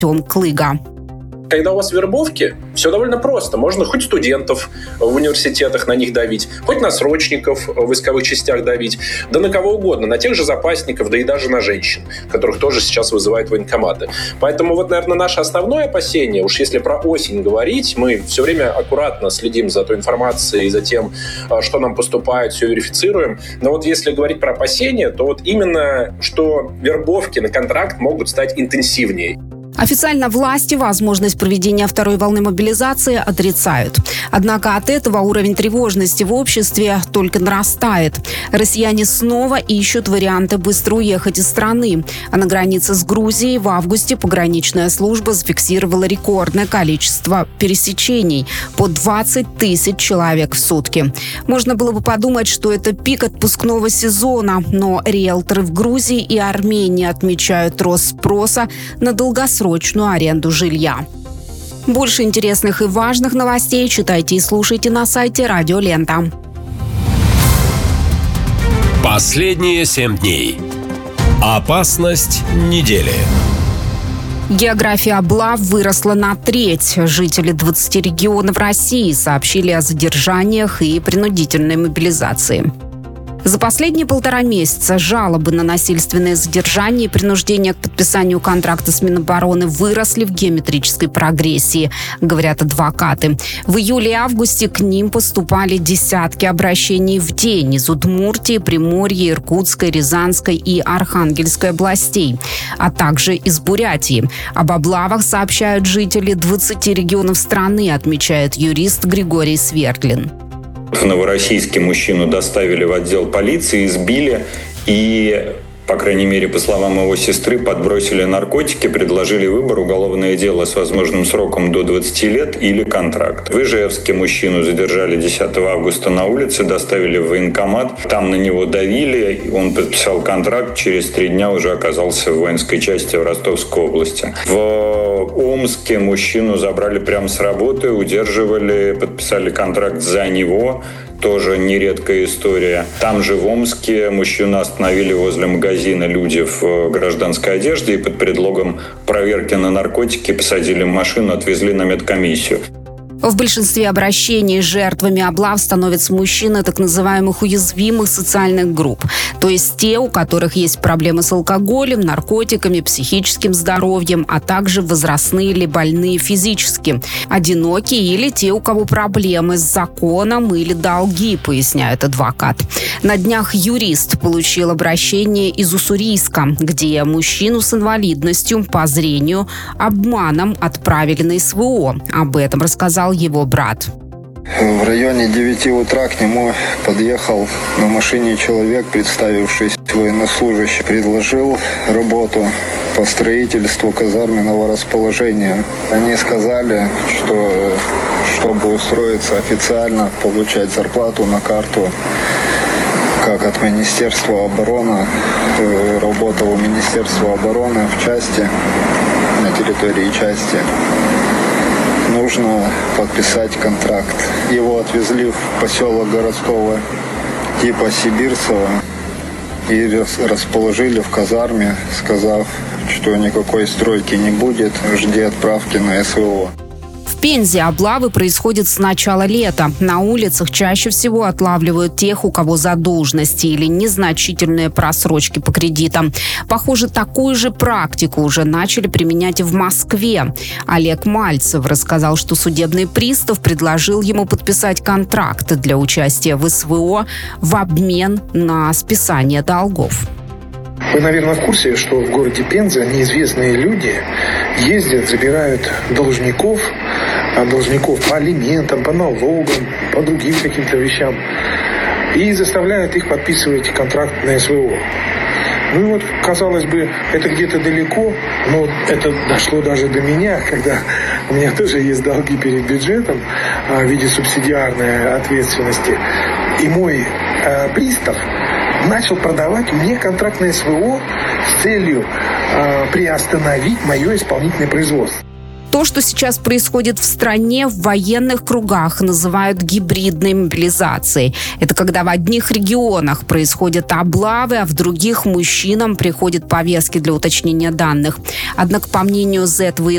Артем Клыга. Когда у вас вербовки, все довольно просто. Можно хоть студентов в университетах на них давить, хоть на срочников в войсковых частях давить, да на кого угодно, на тех же запасников, да и даже на женщин, которых тоже сейчас вызывают военкоматы. Поэтому вот, наверное, наше основное опасение, уж если про осень говорить, мы все время аккуратно следим за той информацией, за тем, что нам поступает, все верифицируем. Но вот если говорить про опасения, то вот именно, что вербовки на контракт могут стать интенсивнее. Официально власти возможность проведения второй волны мобилизации отрицают. Однако от этого уровень тревожности в обществе только нарастает. Россияне снова ищут варианты быстро уехать из страны. А на границе с Грузией в августе пограничная служба зафиксировала рекордное количество пересечений – по 20 тысяч человек в сутки. Можно было бы подумать, что это пик отпускного сезона, но риэлторы в Грузии и Армении отмечают рост спроса на долгосрочную аренду жилья. Больше интересных и важных новостей читайте и слушайте на сайте Радио Лента. Последние 7 дней. Опасность недели. География облав выросла на треть. Жители 20 регионов России сообщили о задержаниях и принудительной мобилизации. За последние 1,5 месяца жалобы на насильственное задержание и принуждение к подписанию контракта с Минобороны выросли в геометрической прогрессии, говорят адвокаты. В июле и августе к ним поступали десятки обращений в день из Удмуртии, Приморья, Иркутской, Рязанской и Архангельской областей, а также из Бурятии. Об облавах сообщают жители 20 регионов страны, отмечает юрист Григорий Свердлин. В Новороссийске мужчину доставили в отдел полиции, избили и, по крайней мере, по словам его сестры, подбросили наркотики, предложили выбор: уголовное дело с возможным сроком до 20 лет или контракт. В Ижевске мужчину задержали 10 августа на улице, доставили в военкомат, там на него давили, он подписал контракт, через 3 дня уже оказался в воинской части в Ростовской области. В Омске мужчину забрали прямо с работы, удерживали, подписали контракт за него. Тоже нередкая история. Там же в Омске мужчину остановили возле магазина люди в гражданской одежде и под предлогом проверки на наркотики посадили в машину, отвезли на медкомиссию. В большинстве обращений жертвами облав становятся мужчины так называемых уязвимых социальных групп, то есть те, у которых есть проблемы с алкоголем, наркотиками, психическим здоровьем, а также возрастные или больные физически, одинокие или те, у кого проблемы с законом или долги, поясняет адвокат. На днях юрист получил обращение из Уссурийска, где мужчину с инвалидностью по зрению обманом отправили на СВО. Об этом рассказал его брат. В районе 9 утра к нему подъехал на машине человек, представившийся военнослужащим, предложил работу по строительству казарменного расположения. Они сказали, что чтобы устроиться официально, получать зарплату на карту, как от Министерства обороны, работал у Министерства обороны в части, на территории части, нужно подписать контракт. Его отвезли в поселок городского типа Сибирцево и расположили в казарме, сказав, что никакой стройки не будет, жди отправки на СВО. В Пензе облавы происходят с начала лета. На улицах чаще всего отлавливают тех, у кого задолженности или незначительные просрочки по кредитам. Похоже, такую же практику уже начали применять и в Москве. Олег Мальцев рассказал, что судебный пристав предложил ему подписать контракт для участия в СВО в обмен на списание долгов. Вы, наверное, в курсе, что в городе Пенза неизвестные люди ездят, забирают должников по алиментам, по налогам, по другим каким-то вещам и заставляют их подписывать контракт на СВО. Ну и вот, казалось бы, это где-то далеко, но это дошло даже до меня, когда у меня тоже есть долги перед бюджетом в виде субсидиарной ответственности. И мой пристав начал продавать мне контракт на СВО с целью приостановить мое исполнительное производство. То, что сейчас происходит в стране, в военных кругах называют гибридной мобилизацией. Это когда в одних регионах происходят облавы, а в других мужчинам приходят повестки для уточнения данных. Однако, по мнению